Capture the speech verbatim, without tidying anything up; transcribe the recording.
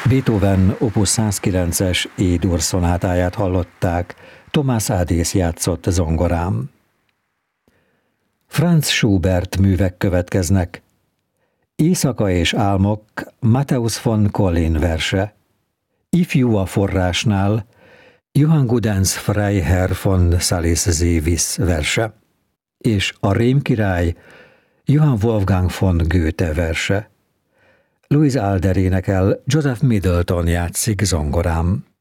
Beethoven opus százkilences E-dur szonátáját hallották, Thomas Adész játszott zongorán. Franz Schubert művek következnek. Éjszaka és álmok, Matthäus von Collin verse. Ifjú a forrásnál, Johann Gudens Freiherr von Salis-Seewis verse. És a Rémkirály, Johann Wolfgang von Goethe verse. Louis Alder énekel, Joseph Middleton játszik zongorán.